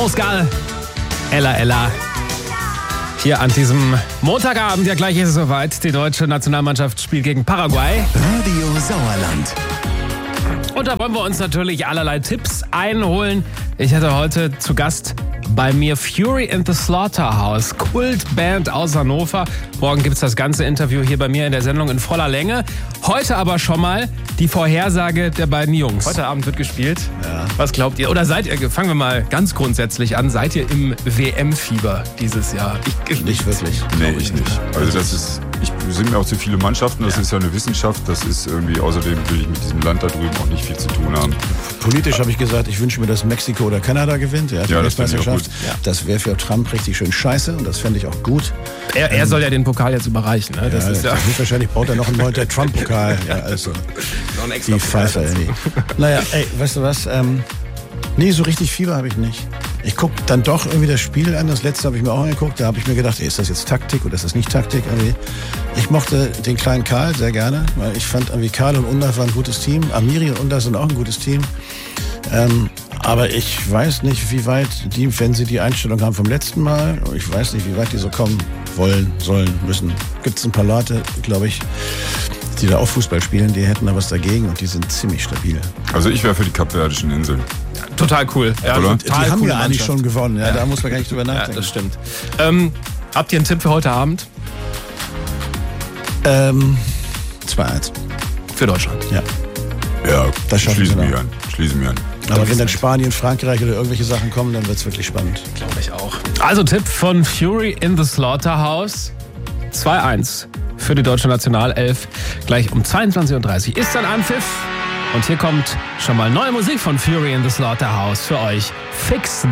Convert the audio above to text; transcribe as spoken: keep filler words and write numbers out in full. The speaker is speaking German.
Rose Gall, Ella Ella. Hier an diesem Montagabend, ja gleich ist es soweit, die deutsche Nationalmannschaft spielt gegen Paraguay. Radio Sauerland. Und da wollen wir uns natürlich allerlei Tipps einholen. Ich hatte heute zu Gast bei mir Fury and the Slaughterhouse, Kultband aus Hannover. Morgen gibt es das ganze Interview hier bei mir in der Sendung in voller Länge. Heute aber schon mal die Vorhersage der beiden Jungs. Heute Abend wird gespielt. Ja. Was glaubt ihr? Oder seid ihr, fangen wir mal ganz grundsätzlich an, seid ihr im W M-Fieber dieses Jahr? Ich, nicht wirklich. Nee, ich nicht. Also das ist, ich sind mir auch zu viele Mannschaften, das ja. ist ja eine Wissenschaft, das ist irgendwie, außerdem will ich mit diesem Land da drüben auch nicht viel zu tun haben. Politisch habe ich gesagt, ich wünsche mir, dass Mexiko oder Kanada gewinnt. Ja, ja, das finde ich auch gut. Ja. Das wäre für Trump richtig schön scheiße und das fände ich auch gut. Er, er ähm, soll ja den Pokal jetzt überreichen. Ne? Das ja, ist ja wahrscheinlich braucht er noch einen neuen Trump-Pokal. Ja, also noch ein extra die Pfeife, ey. Naja, ey, weißt du was? Ähm, nee, so richtig Fieber habe ich nicht. Ich gucke dann doch irgendwie das Spiel an. Das letzte habe ich mir auch angeguckt. Da habe ich mir gedacht, ey, ist das jetzt Taktik oder ist das nicht Taktik? Irgendwie. Ich mochte den kleinen Karl sehr gerne, weil ich fand, irgendwie Karl und Undaf waren ein gutes Team. Amiri und Undaf sind auch ein gutes Team. Ähm, aber ich weiß nicht, wie weit die, wenn sie die Einstellung haben vom letzten Mal, ich weiß nicht, wie weit die so kommen wollen, sollen, müssen. Gibt es ein paar Leute, glaube ich, die da auch Fußball spielen, die hätten da was dagegen und die sind ziemlich stabil. Also ich wäre für die Kapverdischen Inseln. Total cool. Ja, Oder? Die haben ja eigentlich schon gewonnen, ja, ja. Da muss man gar nicht drüber nachdenken. Ja, das stimmt. Ähm, habt ihr einen Tipp für heute Abend? Ähm, zwei eins. Für Deutschland? Ja. Ja, das schließen wir an. Schließen wir an. Aber wenn dann Spanien, Frankreich oder irgendwelche Sachen kommen, dann wird es wirklich spannend. Glaube ich auch. Also Tipp von Fury in the Slaughterhouse. zwei eins für die deutsche Nationalelf. Gleich um zweiundzwanzig Uhr dreißig ist dann Anpfiff. Und hier kommt schon mal neue Musik von Fury in the Slaughterhouse für euch. Fix